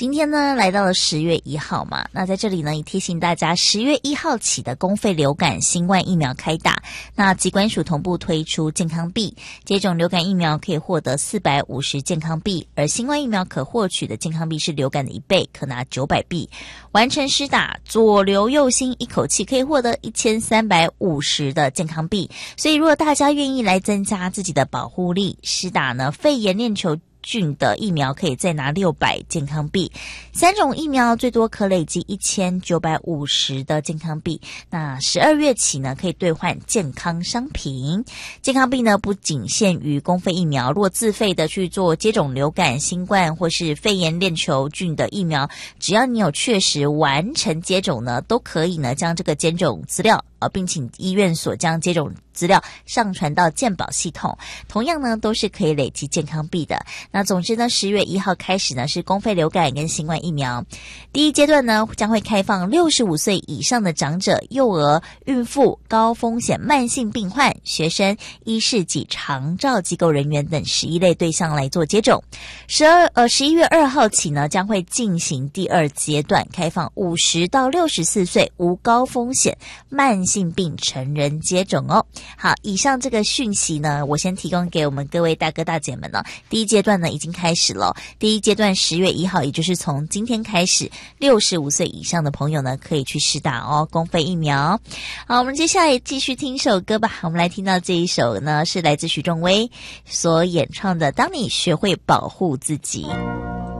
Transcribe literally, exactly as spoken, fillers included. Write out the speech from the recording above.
今天呢来到了十月一号嘛，那在这里呢也提醒大家，十月一号起的公费流感新冠疫苗开打，那疾管署同步推出健康币，接种流感疫苗可以获得四百五十健康币，而新冠疫苗可获取的健康币是流感的一倍，可拿九百币。完成施打左流右新，一口气可以获得一千三百五十的健康币。所以如果大家愿意来增加自己的保护力，施打呢肺炎链球菌的疫苗可以再拿六百健康币，三种疫苗最多可累积一千九百五十的健康币。那十二月起呢，可以兑换健康商品。健康币呢不仅限于公费疫苗，如果自费的去做接种流感、新冠或是肺炎链球菌的疫苗，只要你有确实完成接种呢，都可以呢将这个接种资料呃，并请医院所将接种资料上传到健保系统，同样呢都是可以累积健康币的。那总之呢，十月一号开始呢是公费流感跟新冠疫苗，第一阶段呢将会开放六十五岁以上的长者、幼儿、孕妇、高风险慢性病患、学生、医事及长照机构人员等十一类对象来做接种。十二呃十一月二号起呢将会进行第二阶段，开放五十到六十四岁无高风险慢性病成人接种哦。好，以上这个讯息呢，我先提供给我们各位大哥大姐们了。第一阶段呢已经开始了，第一阶段十月一号，也就是从今天开始，六十五岁以上的朋友呢可以去施打哦，公费疫苗。好，我们接下来继续听首歌吧。我们来听到这一首呢，是来自许仲威所演唱的《当你学会保护自己》。